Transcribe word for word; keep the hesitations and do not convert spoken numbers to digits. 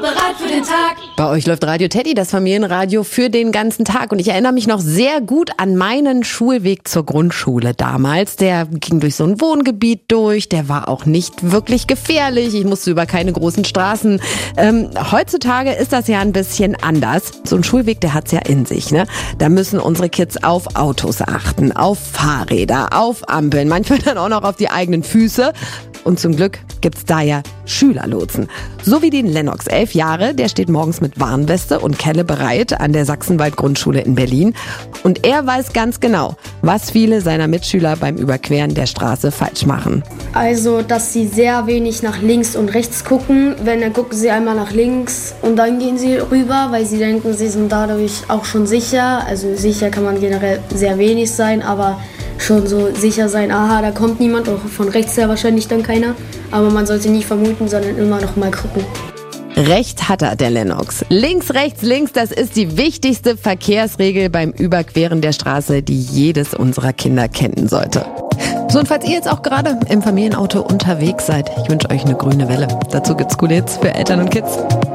bereit für den Tag. Bei euch läuft Radio Teddy, das Familienradio für den ganzen Tag. Und ich erinnere mich noch sehr gut an meinen Schulweg zur Grundschule damals. Der ging durch so ein Wohngebiet durch. Der war auch nicht wirklich gefährlich. Ich musste über keine großen Straßen. Ähm, heutzutage ist das ja ein bisschen anders. So ein Schulweg, der hat's ja in sich, ne? Da müssen unsere Kids auf Autos achten, auf Fahrräder, auf Ampeln, manchmal dann auch noch auf die eigenen Füße. Und zum Glück gibt's da ja Schülerlotsen. So wie den Lennox, elf Jahre, der steht morgens mit Warnweste und Kelle bereit an der Sachsenwald-Grundschule in Berlin. Und er weiß ganz genau, was viele seiner Mitschüler beim Überqueren der Straße falsch machen. Also, dass sie sehr wenig nach links und rechts gucken. Wenn, dann gucken sie einmal nach links und dann gehen sie rüber, weil sie denken, sie sind dadurch auch schon sicher. Also sicher kann man generell sehr wenig sein, aber schon so sicher sein, aha, da kommt niemand, auch von rechts her wahrscheinlich dann keiner. Aber man sollte nie vermuten, sondern immer noch mal gucken. Recht hat er, der Lennox. Links, rechts, links, das ist die wichtigste Verkehrsregel beim Überqueren der Straße, die jedes unserer Kinder kennen sollte. So, und falls ihr jetzt auch gerade im Familienauto unterwegs seid, ich wünsche euch eine grüne Welle. Dazu gibt's coole Hits für Eltern und Kids.